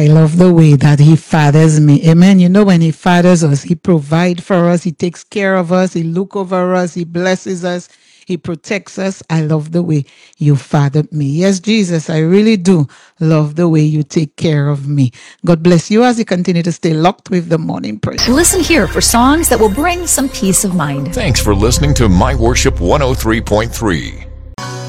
I love the way that he fathers me. Amen. You know, when he fathers us, he provides for us, he takes care of us, he looks over us, he blesses us, he protects us. I love the way you fathered me. Yes, Jesus, I really do love the way you take care of me. God bless you as you continue to stay locked with the morning prayer. Listen here for songs that will bring some peace of mind. Thanks for listening to My Worship 103.3.